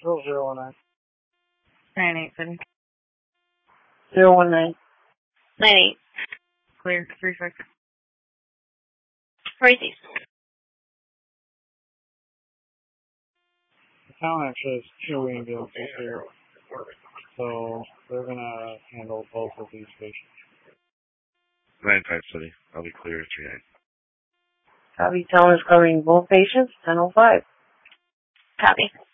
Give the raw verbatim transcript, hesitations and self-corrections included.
Control zero one nine. Nine eight seven. Zero one nine. Nine eight. Clear. Three six. Crazy. The town actually has two ambulances here, so they're gonna handle both of these patients. Nine five city. I'll be clear at three eight. Copy. Town is covering both patients. ten oh five. Copy.